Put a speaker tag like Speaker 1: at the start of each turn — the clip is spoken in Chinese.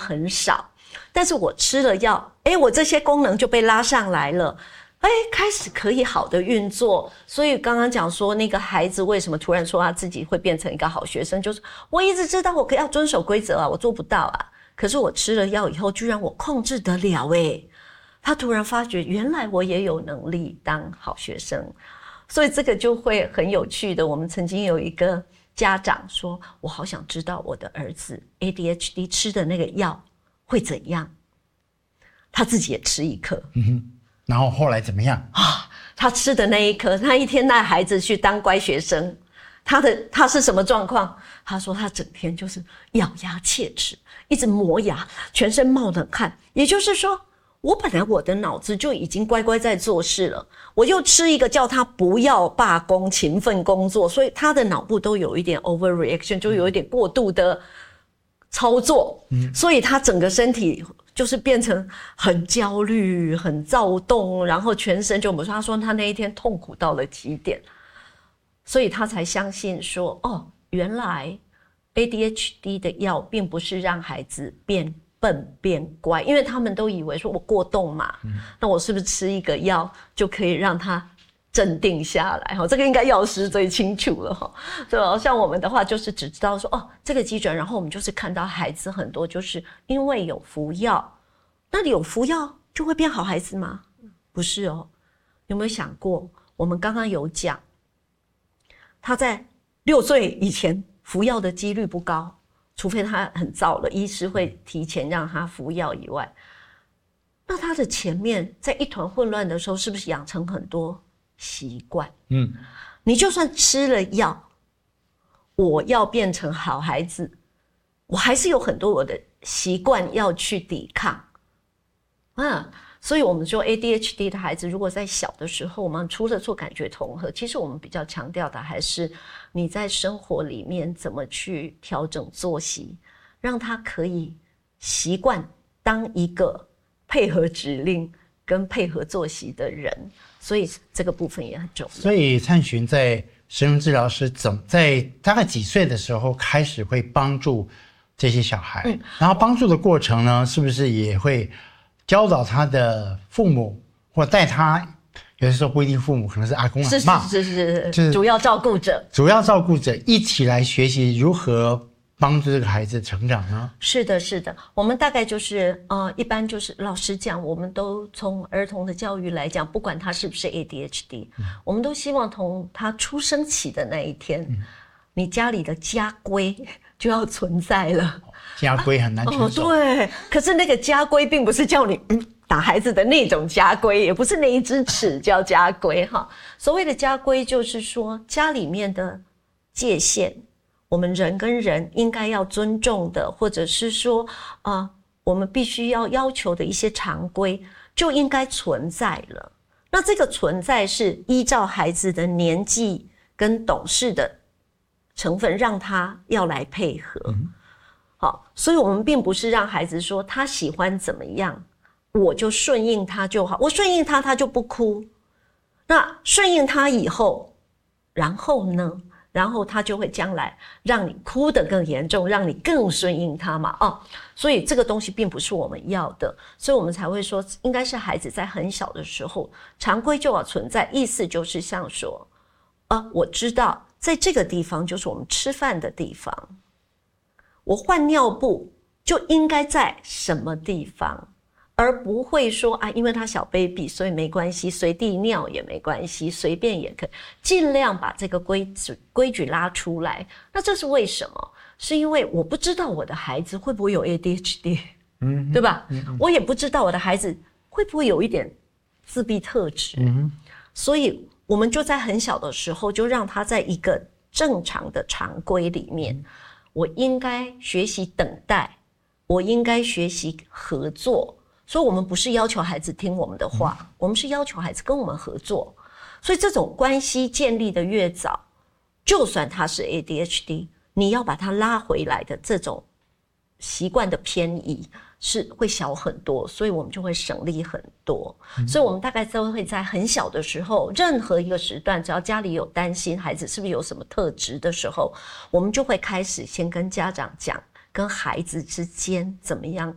Speaker 1: 很少，但是我吃了药，我这些功能就被拉上来了，开始可以好的运作。所以刚刚讲说那个孩子为什么突然说他自己会变成一个好学生，就是我一直知道我要遵守规则啊，我做不到啊，可是我吃了药以后居然我控制得了他突然发觉原来我也有能力当好学生。所以这个就会很有趣的，我们曾经有一个家长说，我好想知道我的儿子 ADHD 吃的那个药会怎样，他自己也吃一颗，
Speaker 2: 然后后来怎么样
Speaker 1: 他吃的那一颗，他一天带孩子去当乖学生，他是什么状况？他说他整天就是咬牙切齿，一直磨牙，全身冒冷汗。也就是说，我本来我的脑子就已经乖乖在做事了，我又吃一个叫他不要罢工、勤奋工作，所以他的脑部都有一点 overreaction， 就有一点过度的操作，所以他整个身体就是变成很焦虑、很躁动，然后全身就我们说，他说他那一天痛苦到了极点，所以他才相信说，原来 ADHD 的药并不是让孩子变笨变乖，因为他们都以为说我过动嘛，那我是不是吃一个药就可以让他镇定下来？这个应该药师最清楚了。对，像我们的话就是只知道说这个机转，然后我们就是看到孩子很多就是因为有服药，那你有服药就会变好孩子吗？不是哦。有没有想过我们刚刚有讲他在6岁以前服药的几率不高，除非他很躁了，医师会提前让他服药以外，那他的前面在一团混乱的时候是不是养成很多习惯？你就算吃了药，我要变成好孩子，我还是有很多我的习惯要去抵抗所以我们说 ADHD 的孩子如果在小的时候，我们除了做感觉统合，其实我们比较强调的还是你在生活里面怎么去调整作息，让他可以习惯当一个配合指令跟配合作息的人，所以这个部分也很重要。
Speaker 2: 所以灿珣在神经治疗师在大概几岁的时候开始会帮助这些小孩，然后帮助的过程呢，是不是也会教导他的父母，或带他，有的时候不一定父母，可能是阿公阿嬷，
Speaker 1: 是主要照顾者
Speaker 2: 一起来学习如何帮助这个孩子成长呢？是
Speaker 1: 的，我们大概就是一般就是老实讲，我们都从儿童的教育来讲，不管他是不是 ADHD，我们都希望从他出生起的那一天，你家里的家规就要存在了。
Speaker 2: 家规很难遵守。
Speaker 1: 对，可是那个家规并不是叫你打孩子的那种家规，也不是那一只尺叫家规哈。所谓的家规就是说家里面的界限，我们人跟人应该要尊重的，或者是说我们必须要要求的一些常规就应该存在了。那这个存在是依照孩子的年纪跟懂事的成分让他要来配合。好，所以我们并不是让孩子说他喜欢怎么样，我就顺应他就好。我顺应他，他就不哭。那顺应他以后，然后呢？然后他就会将来让你哭得更严重，让你更顺应他嘛。所以这个东西并不是我们要的，所以我们才会说，应该是孩子在很小的时候，常规就要存在。意思就是像说，我知道在这个地方就是我们吃饭的地方。我换尿布就应该在什么地方，而不会说因为他小 baby 所以没关系，随地尿也没关系，随便也可以，尽量把这个规矩拉出来。那这是为什么？是因为我不知道我的孩子会不会有 ADHD，对吧？我也不知道我的孩子会不会有一点自闭特质，所以我们就在很小的时候就让他在一个正常的常规里面。我应该学习等待，我应该学习合作，所以我们不是要求孩子听我们的话，我们是要求孩子跟我们合作。所以这种关系建立的越早，就算他是 ADHD， 你要把他拉回来的这种习惯的偏移是会小很多，所以我们就会省力很多。所以我们大概都会在很小的时候，任何一个时段，只要家里有担心孩子是不是有什么特质的时候，我们就会开始先跟家长讲，跟孩子之间怎么样